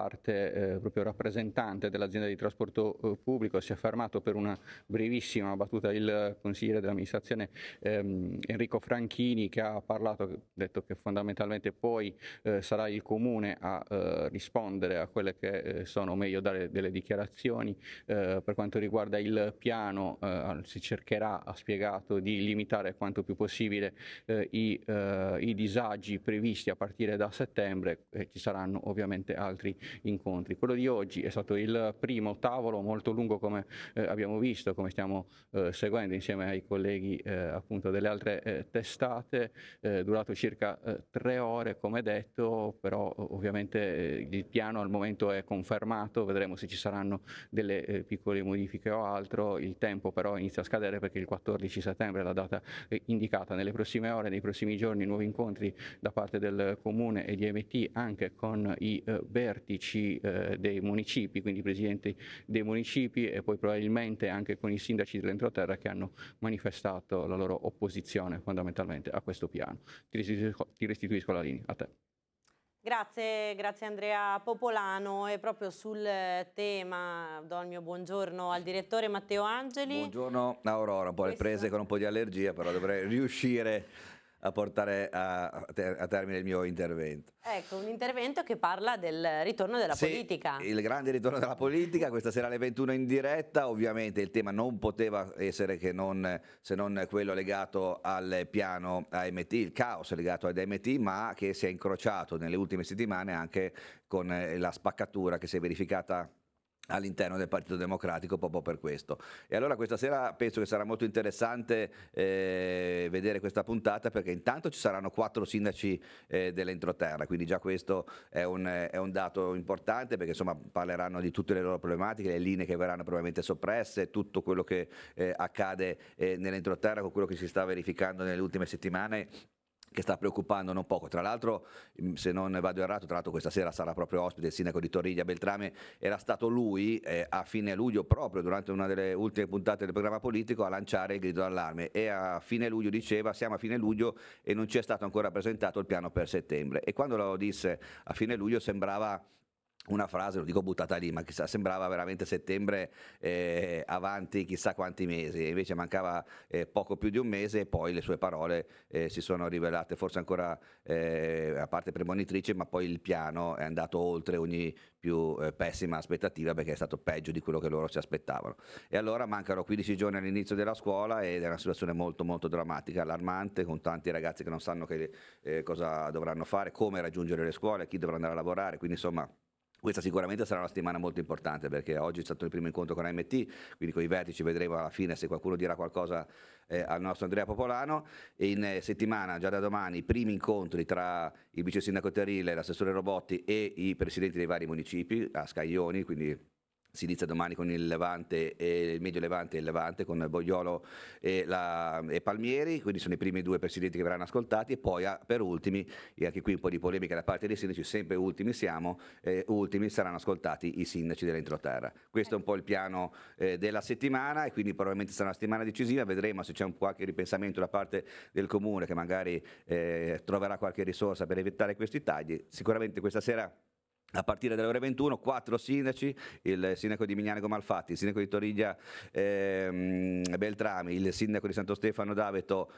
parte proprio rappresentante dell'azienda di trasporto pubblico. Si è fermato per una brevissima battuta il consigliere dell'amministrazione Enrico Franchini, che ha parlato, ha detto che fondamentalmente poi sarà il comune a rispondere a quelle che sono, meglio dare delle dichiarazioni. Per quanto riguarda il piano, si cercherà, ha spiegato, di limitare quanto più possibile i disagi previsti a partire da settembre, e ci saranno ovviamente altri incontri. Quello di oggi è stato il primo tavolo molto lungo, come abbiamo visto, come stiamo seguendo insieme ai colleghi appunto delle altre testate, durato circa 3 ore come detto, però ovviamente il piano al momento è confermato, vedremo se ci saranno delle piccole modifiche o altro. Il tempo però inizia a scadere perché il 14 settembre è la data indicata. Nelle prossime ore, nei prossimi giorni, nuovi incontri da parte del Comune e di MT anche con i vertici dei municipi, quindi i presidenti dei municipi, e poi probabilmente anche con i sindaci dell'entroterra che hanno manifestato la loro opposizione fondamentalmente a questo piano. Ti restituisco la linea, a te. Grazie Andrea Popolano, e proprio sul tema do il mio buongiorno al direttore Matteo Angeli. Buongiorno Aurora, un po' le prese con un po' di allergia, però dovrei riuscire a portare a termine il mio intervento. Ecco, un intervento che parla del ritorno della politica. Il grande ritorno della politica, questa sera alle 21 in diretta. Ovviamente il tema non poteva essere se non quello legato al piano AMT, il caos legato ad AMT, ma che si è incrociato nelle ultime settimane anche con la spaccatura che si è verificata all'interno del Partito Democratico proprio per questo. E allora questa sera penso che sarà molto interessante vedere questa puntata, perché intanto ci saranno 4 sindaci dell'entroterra, quindi già questo è un dato importante, perché insomma parleranno di tutte le loro problematiche, le linee che verranno probabilmente soppresse, tutto quello che accade nell'entroterra con quello che si sta verificando nelle ultime settimane, che sta preoccupando non poco. Tra l'altro, se non vado errato, tra l'altro questa sera sarà proprio ospite il sindaco di Torriglia Beltrame. Era stato lui a fine luglio, proprio durante una delle ultime puntate del programma politico, a lanciare il grido d'allarme, e a fine luglio diceva: siamo a fine luglio e non ci è stato ancora presentato il piano per settembre. E quando lo disse a fine luglio sembrava una frase, lo dico buttata lì, ma chissà, sembrava veramente settembre avanti chissà quanti mesi, e invece mancava poco più di un mese, e poi le sue parole si sono rivelate forse ancora a parte premonitrici, ma poi il piano è andato oltre ogni più pessima aspettativa, perché è stato peggio di quello che loro si aspettavano. E allora mancano 15 giorni all'inizio della scuola ed è una situazione molto molto drammatica, allarmante, con tanti ragazzi che non sanno cosa dovranno fare, come raggiungere le scuole, chi dovrà andare a lavorare, quindi insomma questa sicuramente sarà una settimana molto importante, perché oggi è stato il primo incontro con AMT, quindi con i vertici vedremo alla fine se qualcuno dirà qualcosa al nostro Andrea Popolano. E in settimana, già da domani, i primi incontri tra il vice sindaco Terile, l'assessore Robotti e i presidenti dei vari municipi a Scaglioni, quindi si inizia domani con il Levante e il Medio Levante e il Levante, con Bogliolo e Palmieri, quindi sono i primi 2 presidenti che verranno ascoltati. E poi per ultimi, e anche qui un po' di polemica da parte dei sindaci, sempre ultimi siamo, ultimi saranno ascoltati i sindaci dell'entroterra. Questo è un po' il piano della settimana, e quindi probabilmente sarà una settimana decisiva. Vedremo se c'è qualche ripensamento da parte del Comune, che magari troverà qualche risorsa per evitare questi tagli. Sicuramente questa sera, a partire dalle ore 21, 4 sindaci: il sindaco di Mignano Malfatti, il sindaco di Torriglia Beltrami, il sindaco di Santo Stefano d'Aveto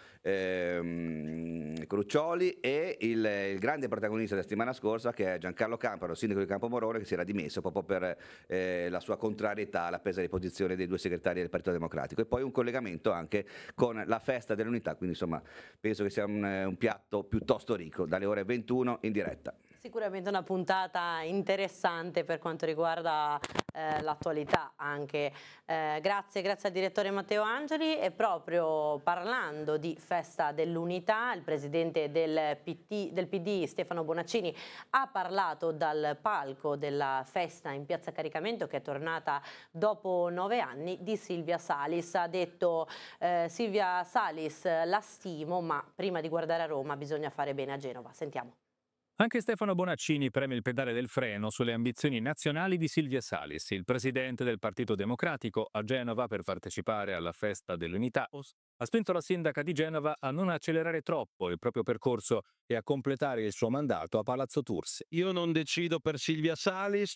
Cruccioli, e il grande protagonista della settimana scorsa, che è Giancarlo Camparo, sindaco di Campomorone, che si era dimesso proprio per la sua contrarietà alla presa di posizione dei 2 segretari del Partito Democratico. E poi un collegamento anche con la festa dell'unità, quindi insomma penso che sia un piatto piuttosto ricco, dalle ore 21 in diretta. Sicuramente una puntata interessante per quanto riguarda l'attualità anche. Grazie al direttore Matteo Angeli. E proprio parlando di festa dell'unità, il presidente del PD Stefano Bonaccini ha parlato dal palco della festa in Piazza Caricamento, che è tornata dopo 9 anni, di Silvia Salis. Ha detto: Silvia Salis la stimo, ma prima di guardare a Roma bisogna fare bene a Genova. Sentiamo. Anche Stefano Bonaccini preme il pedale del freno sulle ambizioni nazionali di Silvia Salis, il presidente del Partito Democratico, a Genova per partecipare alla festa dell'unità. Ha spinto la sindaca di Genova a non accelerare troppo il proprio percorso e a completare il suo mandato a Palazzo Tursi. Io non decido per Silvia Salis,